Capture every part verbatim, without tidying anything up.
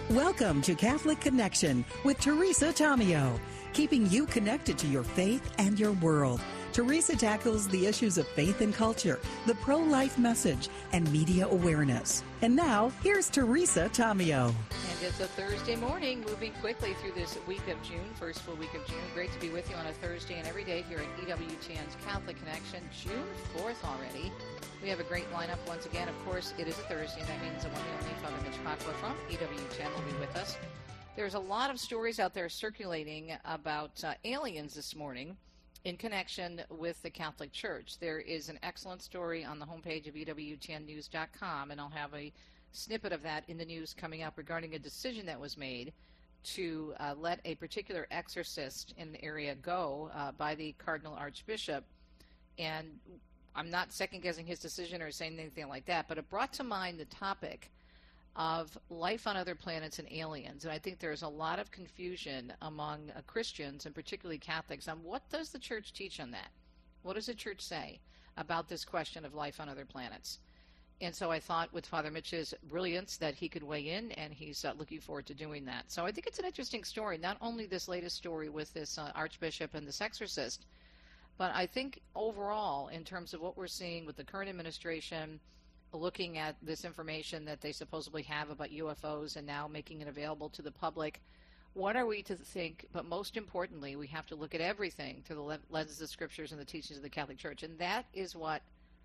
Welcome to Catholic Connection with Teresa Tomeo, keeping you connected to your faith and your world. Teresa tackles the issues of faith and culture, the pro-life message, and media awareness. And now, here's Teresa Tomeo. And it's a Thursday morning, moving quickly through this week of June, first full week of June. Great to be with you on a Thursday and every day here at E W T N's Catholic Connection. June fourth already. We have a great lineup once again. Of course, it is a Thursday, and that means the one and only Father Mitch Pacwa from E W T N will be with us. There's a lot of stories out there circulating about uh, aliens this morning in connection with the Catholic Church. There is an excellent story on the homepage of E W T N news dot com, and I'll have a snippet of that in the news coming up regarding a decision that was made to uh, let a particular exorcist in the area go uh, by the Cardinal Archbishop. And I'm not second-guessing his decision or saying anything like that, but it brought to mind the topic of life on other planets and aliens. And I think there's a lot of confusion among uh, Christians, and particularly Catholics, on what does the Church teach on that? What does the Church say about this question of life on other planets? And so I thought with Father Mitch's brilliance that he could weigh in, and he's uh, looking forward to doing that. So I think it's an interesting story, not only this latest story with this uh, Archbishop and this exorcist, but I think overall, in terms of what we're seeing with the current administration, looking at this information that they supposedly have about U F Os and now making it available to the public, what are we to think? But most importantly, we have to look at everything through the lens of the Scriptures and the teachings of the Catholic Church. And that is what,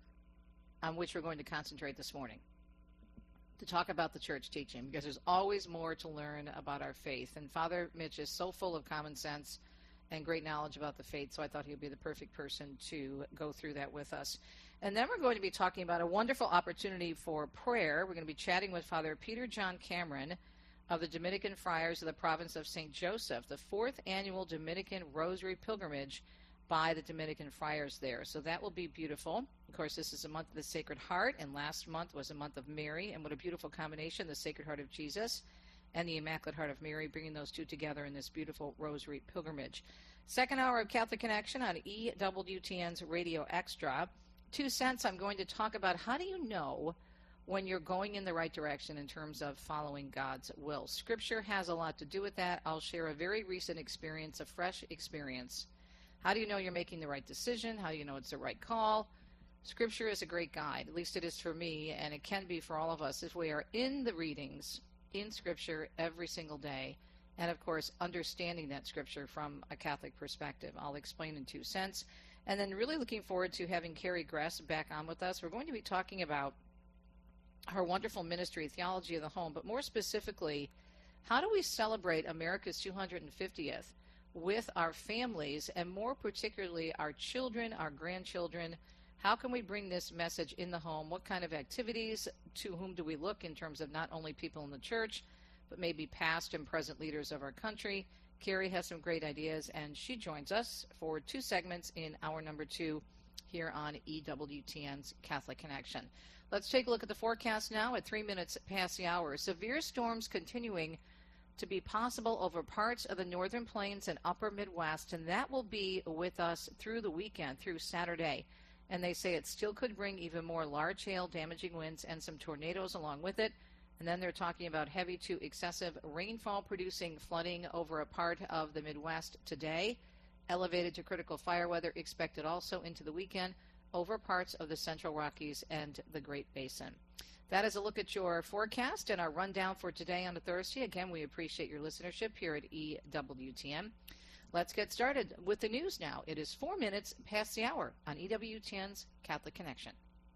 on which we're going to concentrate this morning, to talk about the Church teaching, because there's always more to learn about our faith. And Father Mitch is so full of common sense and great knowledge about the faith, so I thought he would be the perfect person to go through that with us. And then we're going to be talking about a wonderful opportunity for prayer. We're going to be chatting with Father Peter John Cameron of the Dominican Friars of the province of Saint Joseph, the fourth annual Dominican Rosary Pilgrimage by the Dominican Friars there. So that will be beautiful. Of course, this is a month of the Sacred Heart, and last month was a month of Mary, and what a beautiful combination, the Sacred Heart of Jesus and the Immaculate Heart of Mary, bringing those two together in this beautiful Rosary Pilgrimage. Second hour of Catholic Connection on E W T N's Radio Extra. Two cents, I'm going to talk about how do you know when you're going in the right direction in terms of following God's will. Scripture has a lot to do with that. I'll share a very recent experience, a fresh experience. How do you know you're making the right decision? How do you know it's the right call? Scripture is a great guide, at least it is for me, and it can be for all of us if we are in the readings in Scripture every single day, and of course understanding that Scripture from a Catholic perspective. I'll explain in two cents. And then really looking forward to having Carrie Gress back on with us. We're going to be talking about her wonderful ministry, Theology of the Home, but more specifically, how do we celebrate America's two hundred fiftieth with our families, and more particularly our children, our grandchildren? How can we bring this message in the home? What kind of activities? To whom do we look in terms of not only people in the church, but maybe past and present leaders of our country? Carrie has some great ideas, and she joins us for two segments in hour number two here on E W T N's Catholic Connection. Let's take a look at the forecast now at three minutes past the hour. Severe storms continuing to be possible over parts of the northern plains and upper Midwest, and that will be with us through the weekend, through Saturday. And they say it still could bring even more large hail, damaging winds, and some tornadoes along with it. And then they're talking about heavy to excessive rainfall producing flooding over a part of the Midwest today. Elevated to critical fire weather expected also into the weekend over parts of the Central Rockies and the Great Basin. That is a look at your forecast and our rundown for today on a Thursday. Again, we appreciate your listenership here at E W T N. Let's get started with the news now. It is four minutes past the hour on E W T N's Catholic Connection.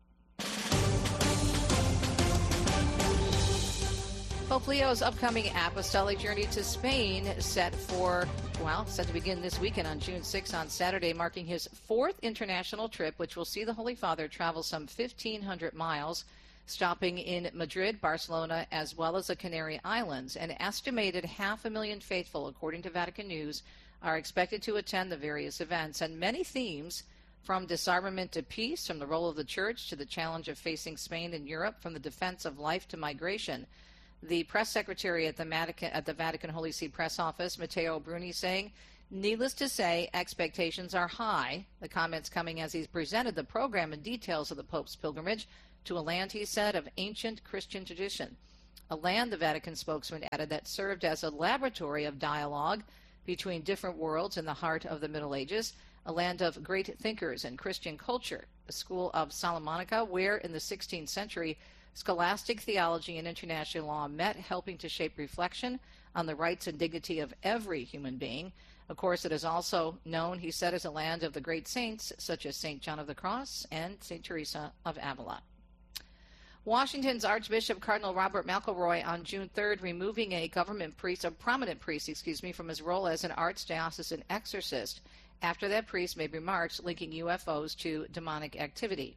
Pope Leo's upcoming apostolic journey to Spain set for, well, set to begin this weekend on June sixth on Saturday, marking his fourth international trip, which will see the Holy Father travel some fifteen hundred miles, stopping in Madrid, Barcelona, as well as the Canary Islands. An estimated half a million faithful, according to Vatican News, are expected to attend the various events, and many themes, from disarmament to peace, from the role of the Church to the challenge of facing Spain and Europe, from the defense of life to migration. The press secretary at the Vatican, at the Vatican Holy See press office, Matteo Bruni, saying, needless to say, expectations are high. The comments coming as he's presented the program and details of the Pope's pilgrimage to a land, he said, of ancient Christian tradition. a land, the Vatican spokesman added, that served as a laboratory of dialogue between different worlds in the heart of the Middle Ages, a land of great thinkers and Christian culture, the school of Salamanca, where in the sixteenth century scholastic theology and international law met, helping to shape reflection on the rights and dignity of every human being. Of course, it is also known, he said, as a land of the great saints, such as Saint John of the Cross and Saint Teresa of Avila. Washington's Archbishop Cardinal Robert McElroy on June third removing a government priest, a prominent priest, excuse me, from his role as an archdiocesan exorcist after that priest made remarks linking U F Os to demonic activity.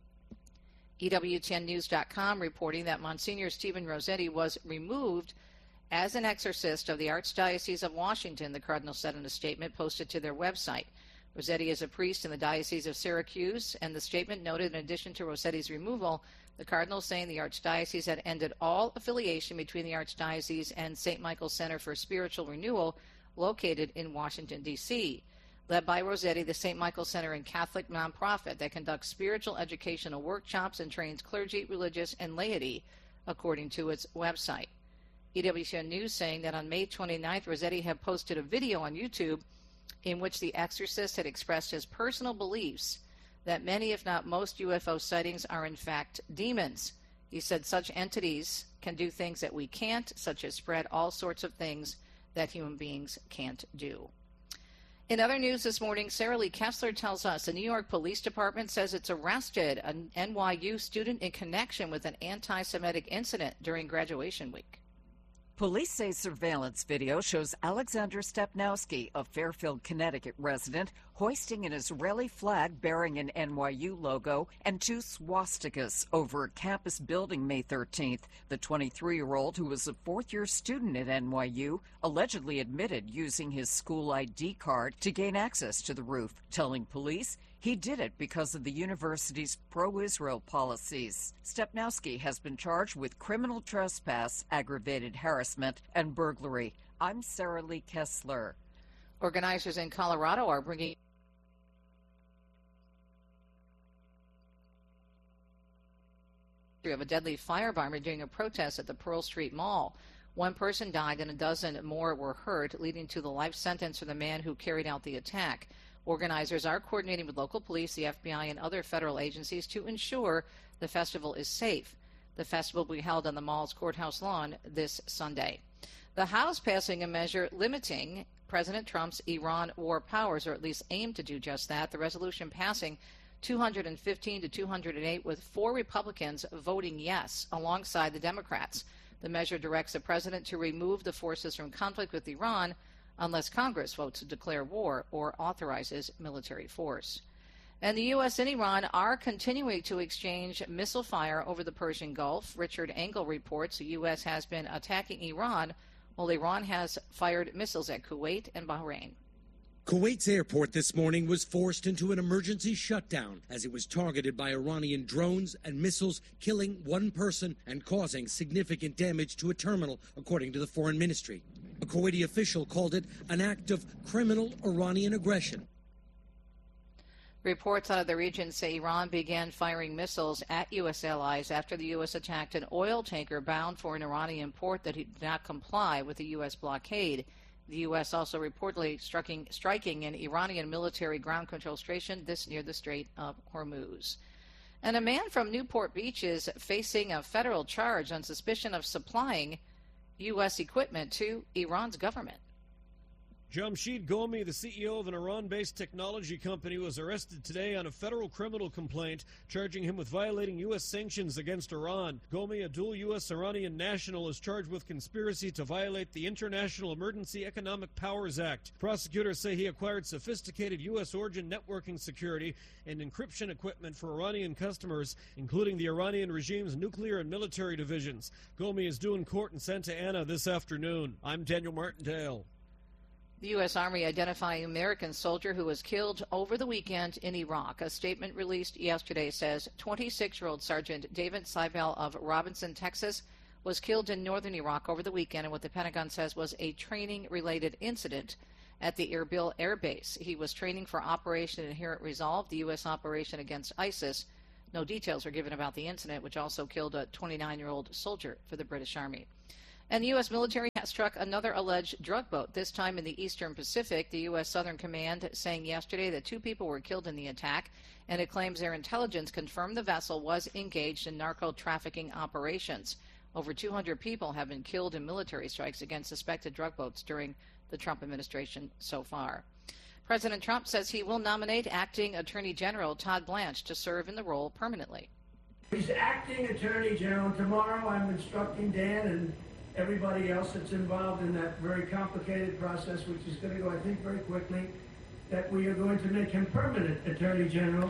E W T N News dot com reporting that Monsignor Stephen Rossetti was removed as an exorcist of the Archdiocese of Washington, the Cardinal said in a statement posted to their website. Rossetti is a priest in the Diocese of Syracuse, and the statement noted, in addition to Rossetti's removal, the Cardinal saying the Archdiocese had ended all affiliation between the Archdiocese and Saint Michael's Center for Spiritual Renewal, located in Washington, D C Led by Rossetti, the Saint Michael Center is a Catholic nonprofit that conducts spiritual educational workshops and trains clergy, religious, and laity, according to its website. E W T N News saying that on May twenty-ninth, Rossetti had posted a video on YouTube in which the exorcist had expressed his personal beliefs that many, if not most, U F O sightings are in fact demons. He said such entities can do things that we can't, such as spread all sorts of things that human beings can't do. In other news this morning, Sarah Lee Kessler tells us the New York Police Department says it's arrested an N Y U student in connection with an anti-Semitic incident during graduation week. Police say surveillance video shows Alexander Stepnowski, a Fairfield, Connecticut resident, hoisting an Israeli flag bearing an N Y U logo and two swastikas over a campus building May thirteenth. The twenty-three-year-old, who was a fourth-year student at N Y U, allegedly admitted using his school I D card to gain access to the roof, telling police he did it because of the university's pro-Israel policies. Stepnowski has been charged with criminal trespass, aggravated harassment, and burglary. I'm Sarah Lee Kessler. Organizers in Colorado are bringing of a deadly firebomber during a protest at the Pearl Street Mall. One person died and a dozen more were hurt, leading to the life sentence for the man who carried out the attack. Organizers are coordinating with local police, the F B I, and other federal agencies to ensure the festival is safe. The festival will be held on the mall's courthouse lawn this Sunday. The House passing a measure limiting President Trump's Iran war powers, or at least aim to do just that. The resolution passing two hundred fifteen to two hundred eight, with four Republicans voting yes alongside the Democrats. The measure directs the president to remove the forces from conflict with Iran unless Congress votes to declare war or authorizes military force. And the U S and Iran are continuing to exchange missile fire over the Persian Gulf. Richard Engel reports the U S has been attacking Iran, while Iran has fired missiles at Kuwait and Bahrain. Kuwait's airport this morning was forced into an emergency shutdown as it was targeted by Iranian drones and missiles, killing one person and causing significant damage to a terminal, according to the foreign ministry. A Kuwaiti official called it an act of criminal Iranian aggression. Reports out of the region say Iran began firing missiles at U S allies after the U S attacked an oil tanker bound for an Iranian port that did not comply with the U S blockade. The U S also reportedly striking, striking an Iranian military ground control station, this near the Strait of Hormuz. And a man from Newport Beach is facing a federal charge on suspicion of supplying U S equipment to Iran's government. Jamshid Ghomi, the C E O of an Iran-based technology company, was arrested today on a federal criminal complaint charging him with violating U S sanctions against Iran. Ghomi, a dual U S Iranian national, is charged with conspiracy to violate the International Emergency Economic Powers Act. Prosecutors say he acquired sophisticated U S origin networking security and encryption equipment for Iranian customers, including the Iranian regime's nuclear and military divisions. Ghomi is due in court in Santa Ana this afternoon. I'm Daniel Martindale. The U S Army identifying an American soldier who was killed over the weekend in Iraq. A statement released yesterday says twenty-six-year-old Sergeant David Seibel of Robinson, Texas, was killed in northern Iraq over the weekend in what the Pentagon says was a training-related incident at the Erbil Air Base. He was training for Operation Inherent Resolve, the U S operation against ISIS, No details were given about the incident, which also killed a twenty-nine-year-old soldier for the British Army. And the U S military has struck another alleged drug boat, this time in the Eastern Pacific. The U S Southern Command saying yesterday that two people were killed in the attack, and it claims their intelligence confirmed the vessel was engaged in narco-trafficking operations. Over two hundred people have been killed in military strikes against suspected drug boats during the Trump administration so far. President Trump says he will nominate acting Attorney General Todd Blanche to serve in the role permanently. He's acting Attorney General. Tomorrow I'm instructing Dan and everybody else that's involved in that very complicated process, which is going to go, I think, very quickly, that we are going to make him permanent Attorney General.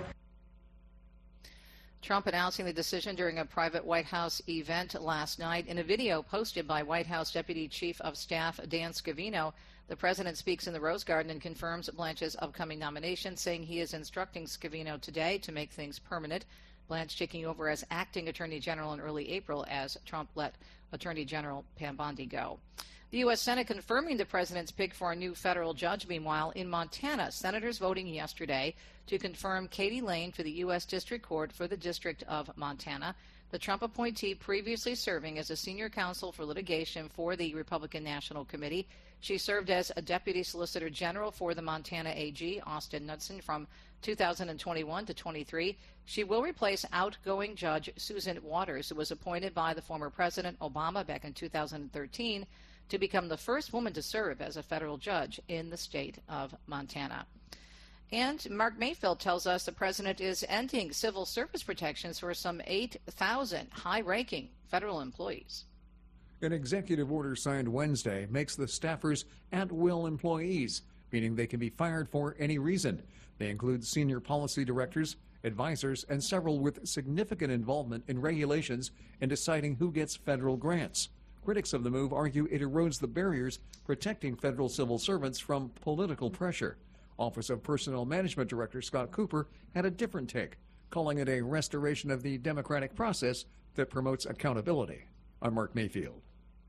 Trump announcing the decision during a private White House event last night. In a video posted by White House Deputy Chief of Staff Dan Scavino, the president speaks in the Rose Garden and confirms Blanche's upcoming nomination, saying he is instructing Scavino today to make things permanent. Blanche taking over as acting Attorney General in early April as Trump let Attorney General Pam Bondi go. The U S Senate confirming the president's pick for a new federal judge. Meanwhile, in Montana, senators voting yesterday to confirm Katie Lane for the U S District Court for the District of Montana, the Trump appointee previously serving as a senior counsel for litigation for the Republican National Committee. She served as a deputy solicitor general for the Montana A G, Austin Knudsen, from two thousand twenty-one to twenty-three. She will replace outgoing Judge Susan Waters, who was appointed by the former President Obama back in two thousand thirteen to become the first woman to serve as a federal judge in the state of Montana. And Mark Mayfield tells us the president is ending civil service protections for some eight thousand high-ranking federal employees. An executive order signed Wednesday makes the staffers at-will employees, meaning they can be fired for any reason. They include senior policy directors, advisors, and several with significant involvement in regulations and deciding who gets federal grants. Critics of the move argue it erodes the barriers protecting federal civil servants from political pressure. Office of Personnel Management Director Scott Cooper had a different take, calling it a restoration of the democratic process that promotes accountability. I'm Mark Mayfield.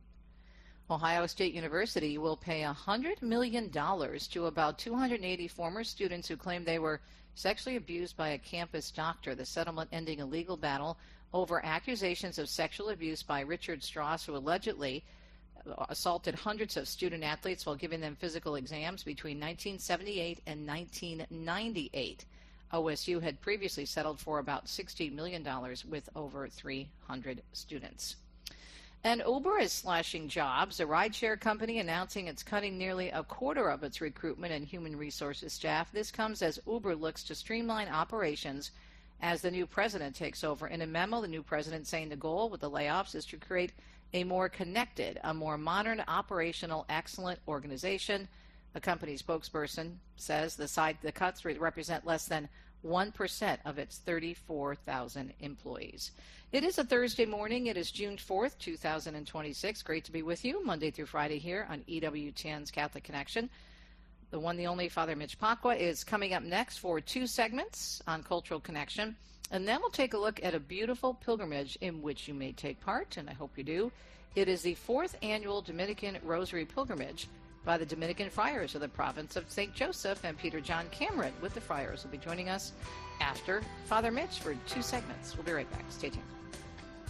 Ohio State University will pay one hundred million dollars to about two hundred eighty former students who claim they were sexually abused by a campus doctor. The settlement ending a legal battle over accusations of sexual abuse by Richard Strauss, who allegedly assaulted hundreds of student athletes while giving them physical exams between nineteen seventy-eight and nineteen ninety-eight. O S U had previously settled for about sixty million dollars with over three hundred students. And Uber is slashing jobs. A rideshare company announcing it's cutting nearly a quarter of its recruitment and human resources staff. This comes as Uber looks to streamline operations as the new president takes over. In a memo, the new president saying the goal with the layoffs is to create a more connected, a more modern, operational, excellent organization. The company spokesperson says the side the cuts represent less than one percent of its thirty-four thousand employees. It is a Thursday morning. It is June fourth, two thousand twenty-six. Great to be with you Monday through Friday here on E W ten's Catholic Connection. The one, the only, Father Mitch Pacwa is coming up next for two segments on Cultural Connection. And then we'll take a look at a beautiful pilgrimage in which you may take part, and I hope you do. It is the fourth annual Dominican Rosary Pilgrimage by the Dominican Friars of the province of Saint Joseph, and Peter John Cameron with the Friars will be joining us after Father Mitch for two segments. We'll be right back. Stay tuned.